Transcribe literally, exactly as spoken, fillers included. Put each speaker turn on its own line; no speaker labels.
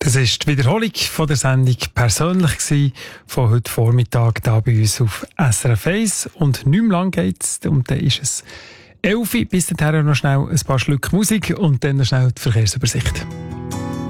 Das war die Wiederholung von der Sendung «Persönlich» gewesen, von heute Vormittag hier bei uns auf S R F eins. Und nicht mehr lang geht's, und dann ist es elf Uhr. Bis dahin noch schnell ein paar Schlücke Musik und dann noch schnell die Verkehrsübersicht.